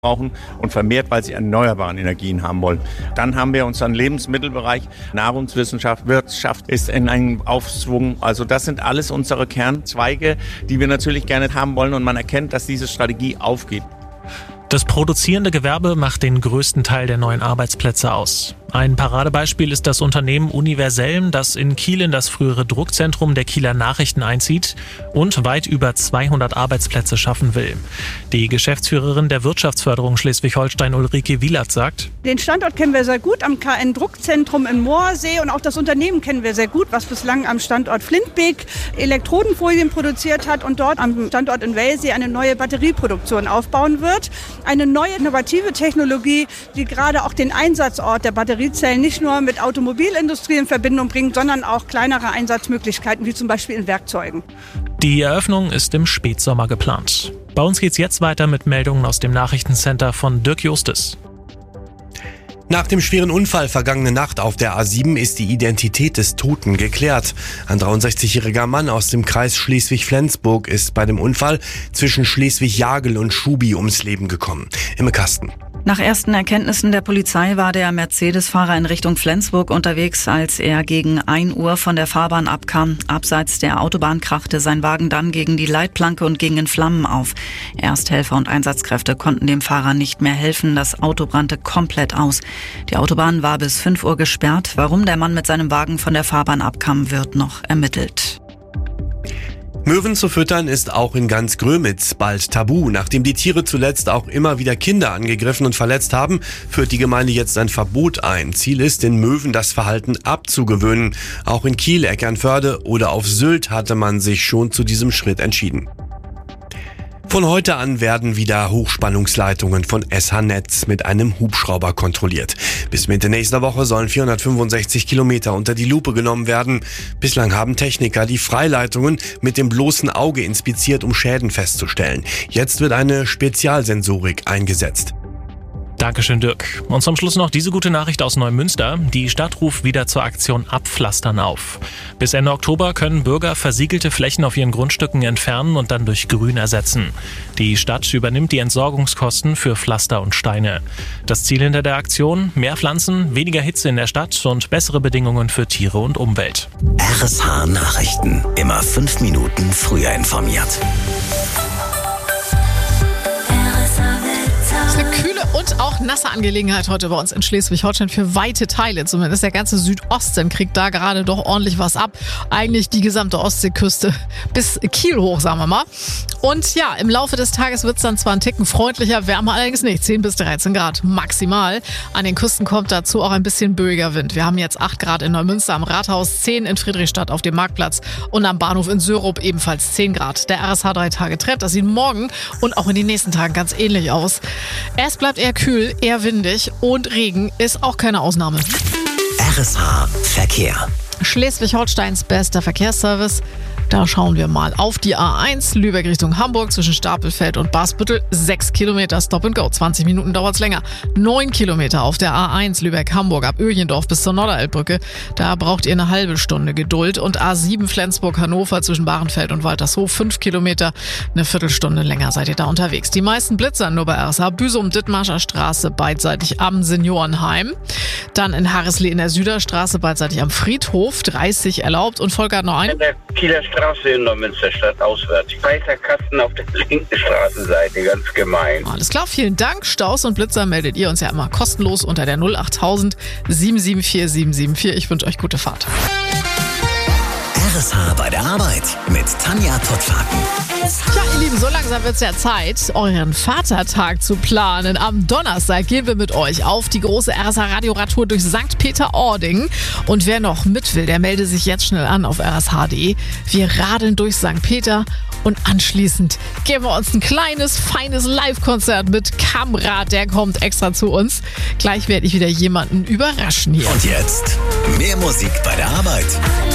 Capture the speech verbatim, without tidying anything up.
brauchen und vermehrt, weil sie erneuerbare Energien haben wollen. Dann haben wir unseren Lebensmittelbereich, Nahrungswissenschaft, Wirtschaft ist in einem Aufschwung. Also das sind alles unsere Kernzweige, die wir natürlich gerne haben wollen und man erkennt, dass diese Strategie aufgeht. Das produzierende Gewerbe macht den größten Teil der neuen Arbeitsplätze aus. Ein Paradebeispiel ist das Unternehmen Universellm, das in Kiel in das frühere Druckzentrum der Kieler Nachrichten einzieht und weit über zweihundert Arbeitsplätze schaffen will. Die Geschäftsführerin der Wirtschaftsförderung Schleswig-Holstein, Ulrike Wielert, sagt: Den Standort kennen wir sehr gut am K N-Druckzentrum in Moorsee und auch das Unternehmen kennen wir sehr gut, was bislang am Standort Flintbeek Elektrodenfolien produziert hat und dort am Standort in Welsee eine neue Batterieproduktion aufbauen wird. Eine neue innovative Technologie, die gerade auch den Einsatzort der Batteriezellen nicht nur mit Automobilindustrie in Verbindung bringt, sondern auch kleinere Einsatzmöglichkeiten, wie zum Beispiel in Werkzeugen. Die Eröffnung ist im Spätsommer geplant. Bei uns geht's jetzt weiter mit Meldungen aus dem Nachrichtencenter von Dirk Justis. Nach dem schweren Unfall vergangene Nacht auf der A sieben ist die Identität des Toten geklärt. Ein dreiundsechzigjähriger Mann aus dem Kreis Schleswig-Flensburg ist bei dem Unfall zwischen Schleswig-Jagel und Schubi ums Leben gekommen. Imme Kasten. Nach ersten Erkenntnissen der Polizei war der Mercedes-Fahrer in Richtung Flensburg unterwegs, als er gegen ein Uhr von der Fahrbahn abkam. Abseits der Autobahn krachte sein Wagen dann gegen die Leitplanke und ging in Flammen auf. Ersthelfer und Einsatzkräfte konnten dem Fahrer nicht mehr helfen. Das Auto brannte komplett aus. Die Autobahn war bis fünf Uhr gesperrt. Warum der Mann mit seinem Wagen von der Fahrbahn abkam, wird noch ermittelt. Möwen zu füttern ist auch in ganz Grömitz bald tabu. Nachdem die Tiere zuletzt auch immer wieder Kinder angegriffen und verletzt haben, führt die Gemeinde jetzt ein Verbot ein. Ziel ist, den Möwen das Verhalten abzugewöhnen. Auch in Kiel, Eckernförde oder auf Sylt hatte man sich schon zu diesem Schritt entschieden. Von heute an werden wieder Hochspannungsleitungen von S H-Netz mit einem Hubschrauber kontrolliert. Bis Mitte nächster Woche sollen vierhundertfünfundsechzig Kilometer unter die Lupe genommen werden. Bislang haben Techniker die Freileitungen mit dem bloßen Auge inspiziert, um Schäden festzustellen. Jetzt wird eine Spezialsensorik eingesetzt. Dankeschön, Dirk. Und zum Schluss noch diese gute Nachricht aus Neumünster. Die Stadt ruft wieder zur Aktion Abpflastern auf. Bis Ende Oktober können Bürger versiegelte Flächen auf ihren Grundstücken entfernen und dann durch Grün ersetzen. Die Stadt übernimmt die Entsorgungskosten für Pflaster und Steine. Das Ziel hinter der Aktion: mehr Pflanzen, weniger Hitze in der Stadt und bessere Bedingungen für Tiere und Umwelt. R S H Nachrichten. Immer fünf Minuten früher informiert. Das ist eine kühle und auch nasse Angelegenheit heute bei uns in Schleswig-Holstein, für weite Teile zumindest. Der ganze Südosten kriegt da gerade doch ordentlich was ab. Eigentlich die gesamte Ostseeküste bis Kiel hoch, sagen wir mal. Und ja, im Laufe des Tages wird es dann zwar ein Ticken freundlicher, wärmer allerdings nicht. zehn bis dreizehn Grad maximal. An den Küsten kommt dazu auch ein bisschen böiger Wind. Wir haben jetzt acht Grad in Neumünster am Rathaus, zehn in Friedrichstadt auf dem Marktplatz und am Bahnhof in Sörup ebenfalls zehn Grad. Der R S H drei Tage Trend, das sieht morgen und auch in den nächsten Tagen ganz ähnlich aus. Es bleibt eher kühl, eher windig und Regen ist auch keine Ausnahme. R S H Verkehr. Schleswig-Holsteins bester Verkehrsservice. Da schauen wir mal auf die A eins, Lübeck Richtung Hamburg zwischen Stapelfeld und Basbüttel. sechs Kilometer Stop and Go, zwanzig Minuten dauert es länger. neun Kilometer auf der A eins Lübeck-Hamburg ab Öhlendorf bis zur Norderelbbrücke. Da braucht ihr eine halbe Stunde Geduld. Und A sieben Flensburg-Hannover zwischen Bahrenfeld und Waltershof, fünf Kilometer, eine Viertelstunde länger seid ihr da unterwegs. Die meisten Blitzer nur bei R S H Büsum, Dithmarscher Straße beidseitig am Seniorenheim. Dann in Harrislee in der Süderstraße beidseitig am Friedhof, dreißig erlaubt. Und Volker hat noch einen. In der Kieler Straße in der Münsterstadt auswärts. Weißer Kasten auf der linken Straßenseite, ganz gemein. Alles klar, vielen Dank. Staus und Blitzer meldet ihr uns ja immer kostenlos unter der null achttausend sieben sieben vier sieben sieben vier. Ich wünsche euch gute Fahrt. R S H bei der Arbeit mit Tanja Tottfaken. Ja, ihr Lieben, so langsam wird es ja Zeit, euren Vatertag zu planen. Am Donnerstag gehen wir mit euch auf die große R S H-Radioradtour durch Sankt Peter-Ording. Und wer noch mit will, der melde sich jetzt schnell an auf r s h punkt d e. Wir radeln durch Sankt Peter und anschließend geben wir uns ein kleines, feines Live-Konzert mit Kamrat. Der kommt extra zu uns. Gleich werde ich wieder jemanden überraschen hier. Und jetzt mehr Musik bei der Arbeit.